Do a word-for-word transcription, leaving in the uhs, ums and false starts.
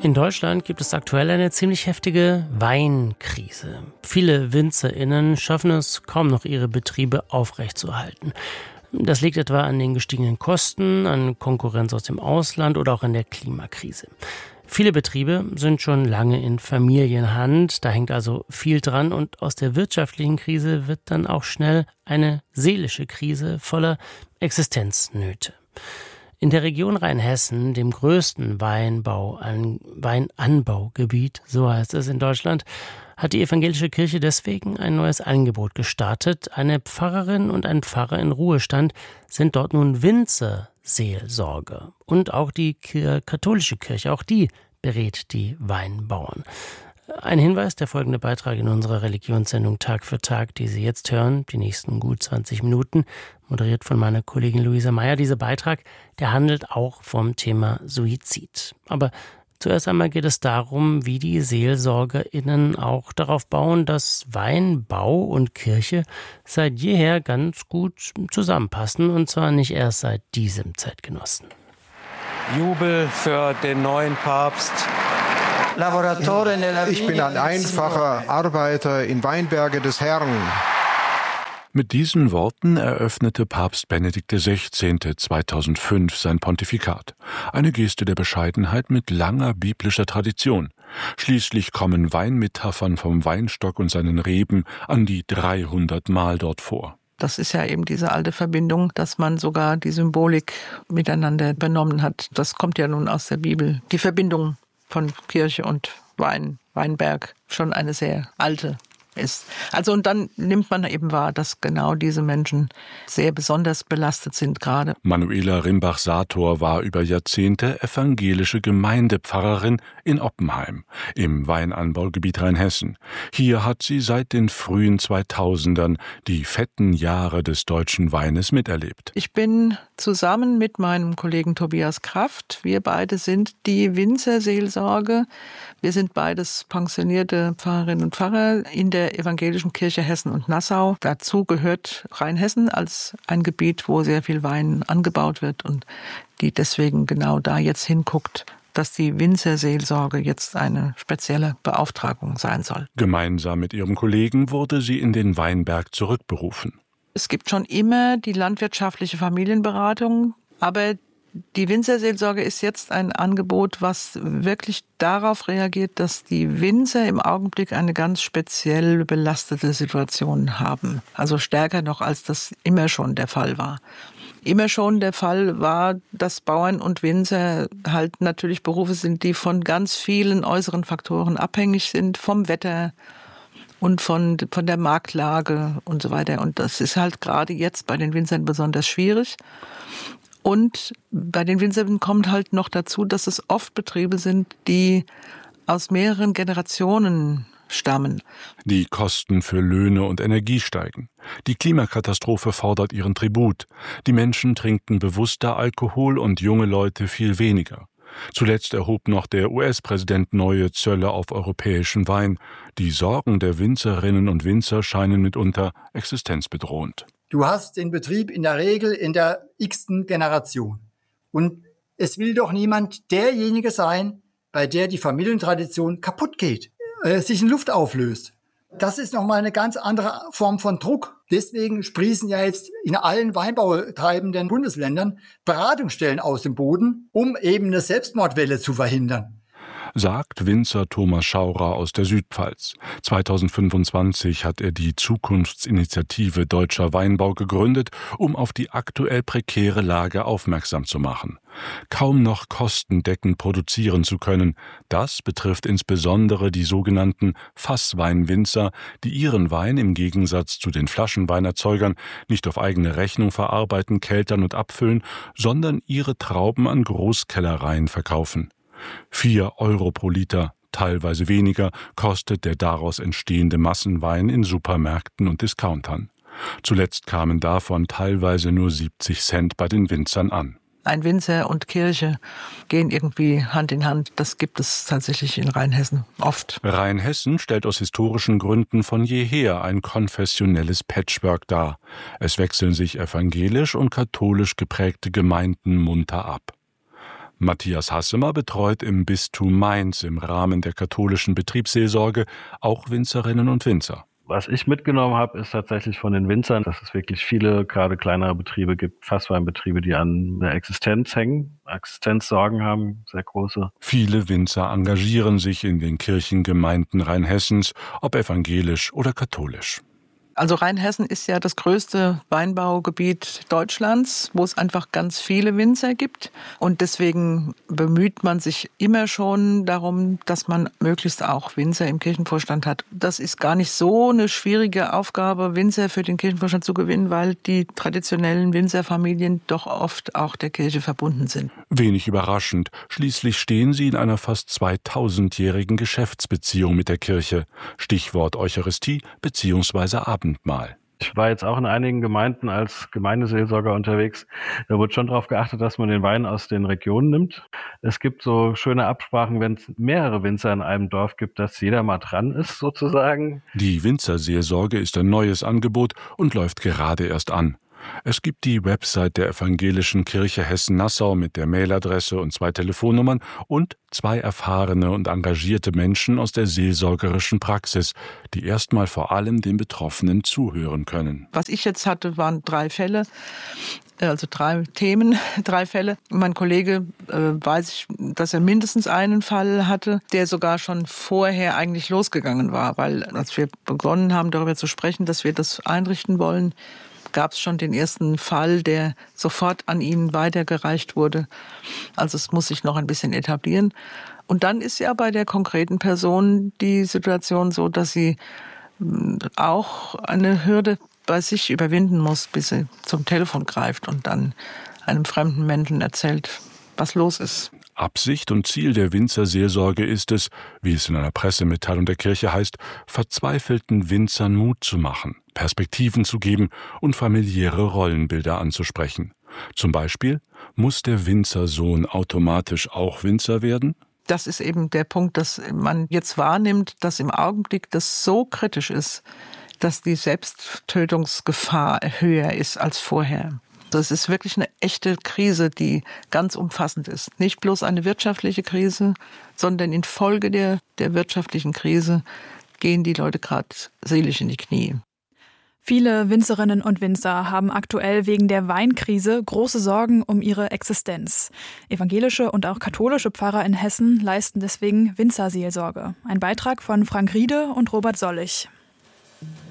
In Deutschland gibt es aktuell eine ziemlich heftige Weinkrise. Viele WinzerInnen schaffen es kaum noch, ihre Betriebe aufrechtzuerhalten. Das liegt etwa an den gestiegenen Kosten, an Konkurrenz aus dem Ausland oder auch an der Klimakrise. Viele Betriebe sind schon lange in Familienhand, da hängt also viel dran und aus der wirtschaftlichen Krise wird dann auch schnell eine seelische Krise voller Existenznöte. In der Region Rheinhessen, dem größten Weinbau, Weinanbaugebiet, so heißt es in Deutschland, hat die evangelische Kirche deswegen ein neues Angebot gestartet. Eine Pfarrerin und ein Pfarrer in Ruhestand sind dort nun Winzerseelsorger. Und auch die katholische Kirche, auch die berät die Weinbauern. Ein Hinweis, der folgende Beitrag in unserer Religionssendung Tag für Tag, die Sie jetzt hören, die nächsten gut zwanzig Minuten, moderiert von meiner Kollegin Luisa Meyer. Dieser Beitrag, der handelt auch vom Thema Suizid. Aber zuerst einmal geht es darum, wie die SeelsorgerInnen auch darauf bauen, dass Weinbau und Kirche seit jeher ganz gut zusammenpassen, und zwar nicht erst seit diesem Zeitgenossen. Jubel für den neuen Papst. Ich bin ein einfacher Arbeiter in Weinberge des Herrn. Mit diesen Worten eröffnete Papst Benedikt der Sechzehnte. zweitausendfünf sein Pontifikat. Eine Geste der Bescheidenheit mit langer biblischer Tradition. Schließlich kommen Weinmetaphern vom Weinstock und seinen Reben an die dreihundert Mal dort vor. Das ist ja eben diese alte Verbindung, dass man sogar die Symbolik miteinander übernommen hat. Das kommt ja nun aus der Bibel. Die Verbindung von Kirche und Wein, Weinberg, schon eine sehr alte ist. Also und dann nimmt man eben wahr, dass genau diese Menschen sehr besonders belastet sind gerade. Manuela Rimbach-Sator war über Jahrzehnte evangelische Gemeindepfarrerin in Oppenheim im Weinanbaugebiet Rheinhessen. Hier hat sie seit den frühen zweitausendern die fetten Jahre des deutschen Weines miterlebt. Ich bin zusammen mit meinem Kollegen Tobias Kraft, wir beide sind die Winzerseelsorge. Wir sind beides pensionierte Pfarrerinnen und Pfarrer in der Evangelischen Kirche Hessen und Nassau. Dazu gehört Rheinhessen als ein Gebiet, wo sehr viel Wein angebaut wird und die deswegen genau da jetzt hinguckt, dass die Winzerseelsorge jetzt eine spezielle Beauftragung sein soll. Gemeinsam mit ihrem Kollegen wurde sie in den Weinberg zurückberufen. Es gibt schon immer die landwirtschaftliche Familienberatung, aber die Winzerseelsorge ist jetzt ein Angebot, was wirklich darauf reagiert, dass die Winzer im Augenblick eine ganz speziell belastete Situation haben. Also stärker noch, als das immer schon der Fall war. Immer schon der Fall war, dass Bauern und Winzer halt natürlich Berufe sind, die von ganz vielen äußeren Faktoren abhängig sind, vom Wetter und von, von der Marktlage und so weiter. Und das ist halt gerade jetzt bei den Winzern besonders schwierig. Und bei den Winzern kommt halt noch dazu, dass es oft Betriebe sind, die aus mehreren Generationen stammen. Die Kosten für Löhne und Energie steigen. Die Klimakatastrophe fordert ihren Tribut. Die Menschen trinken bewusster Alkohol und junge Leute viel weniger. Zuletzt erhob noch der U S-Präsident neue Zölle auf europäischen Wein. Die Sorgen der Winzerinnen und Winzer scheinen mitunter existenzbedrohend. Du hast den Betrieb in der Regel in der x-ten Generation. Und es will doch niemand derjenige sein, bei der die Familientradition kaputt geht, äh, sich in Luft auflöst. Das ist nochmal eine ganz andere Form von Druck. Deswegen sprießen ja jetzt in allen weinbautreibenden Bundesländern Beratungsstellen aus dem Boden, um eben eine Selbstmordwelle zu verhindern. Sagt Winzer Thomas Schaurer aus der Südpfalz. zweitausendfünfundzwanzig hat er die Zukunftsinitiative Deutscher Weinbau gegründet, um auf die aktuell prekäre Lage aufmerksam zu machen. Kaum noch kostendeckend produzieren zu können, das betrifft insbesondere die sogenannten Fassweinwinzer, die ihren Wein im Gegensatz zu den Flaschenweinerzeugern nicht auf eigene Rechnung verarbeiten, keltern und abfüllen, sondern ihre Trauben an Großkellereien verkaufen. Vier Euro pro Liter, teilweise weniger, kostet der daraus entstehende Massenwein in Supermärkten und Discountern. Zuletzt kamen davon teilweise nur siebzig Cent bei den Winzern an. Ein Winzer und Kirche gehen irgendwie Hand in Hand. Das gibt es tatsächlich in Rheinhessen oft. Rheinhessen stellt aus historischen Gründen von jeher ein konfessionelles Patchwork dar. Es wechseln sich evangelisch und katholisch geprägte Gemeinden munter ab. Matthias Hassemer betreut im Bistum Mainz im Rahmen der katholischen Betriebsseelsorge auch Winzerinnen und Winzer. Was ich mitgenommen habe, ist tatsächlich von den Winzern, dass es wirklich viele, gerade kleinere Betriebe gibt, Fassweinbetriebe, die an der Existenz hängen, Existenzsorgen haben, sehr große. Viele Winzer engagieren sich in den Kirchengemeinden Rheinhessens, ob evangelisch oder katholisch. Also Rheinhessen ist ja das größte Weinbaugebiet Deutschlands, wo es einfach ganz viele Winzer gibt. Und deswegen bemüht man sich immer schon darum, dass man möglichst auch Winzer im Kirchenvorstand hat. Das ist gar nicht so eine schwierige Aufgabe, Winzer für den Kirchenvorstand zu gewinnen, weil die traditionellen Winzerfamilien doch oft auch der Kirche verbunden sind. Wenig überraschend. Schließlich stehen sie in einer fast zweitausendjährigen Geschäftsbeziehung mit der Kirche. Stichwort Eucharistie bzw. Abendmahl. Ich war jetzt auch in einigen Gemeinden als Gemeindeseelsorger unterwegs. Da wird schon darauf geachtet, dass man den Wein aus den Regionen nimmt. Es gibt so schöne Absprachen, wenn es mehrere Winzer in einem Dorf gibt, dass jeder mal dran ist sozusagen. Die Winzerseelsorge ist ein neues Angebot und läuft gerade erst an. Es gibt die Website der Evangelischen Kirche Hessen-Nassau mit der Mailadresse und zwei Telefonnummern und zwei erfahrene und engagierte Menschen aus der seelsorgerischen Praxis, die erstmal vor allem den Betroffenen zuhören können. Was ich jetzt hatte, waren drei Fälle, also drei Themen, drei Fälle. Mein Kollege äh, weiß ich, dass er mindestens einen Fall hatte, der sogar schon vorher eigentlich losgegangen war, weil als wir begonnen haben, darüber zu sprechen, dass wir das einrichten wollen, gab es schon den ersten Fall, der sofort an ihn weitergereicht wurde. Also es muss sich noch ein bisschen etablieren. Und dann ist ja bei der konkreten Person die Situation so, dass sie auch eine Hürde bei sich überwinden muss, bis sie zum Telefon greift und dann einem fremden Menschen erzählt, was los ist. Absicht und Ziel der Winzerseelsorge ist es, wie es in einer Pressemitteilung der Kirche heißt, verzweifelten Winzern Mut zu machen, Perspektiven zu geben und familiäre Rollenbilder anzusprechen. Zum Beispiel, muss der Winzersohn automatisch auch Winzer werden? Das ist eben der Punkt, dass man jetzt wahrnimmt, dass im Augenblick das so kritisch ist, dass die Selbsttötungsgefahr höher ist als vorher. Das ist wirklich eine echte Krise, die ganz umfassend ist. Nicht bloß eine wirtschaftliche Krise, sondern infolge der, der wirtschaftlichen Krise gehen die Leute gerade seelisch in die Knie. Viele Winzerinnen und Winzer haben aktuell wegen der Weinkrise große Sorgen um ihre Existenz. Evangelische und auch katholische Pfarrer in Hessen leisten deswegen Winzerseelsorge. Ein Beitrag von Frank Riede und Robert Sollich.